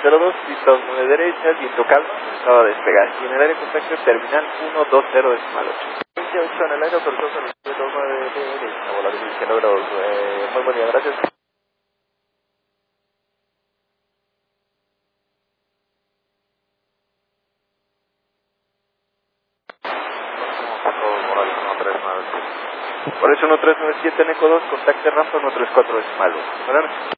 02, pistas 9 derechas, viento calmo, estaba a despegar. Y en el aire contacto terminal 120 decimal 8. 28 en el aire, autorizados a los 9 derecha, volar de ingenieros, muy buen día, gracias. Por eso 1397 en eco 2, contacte rampa 134 decimal 1. Buenas noches.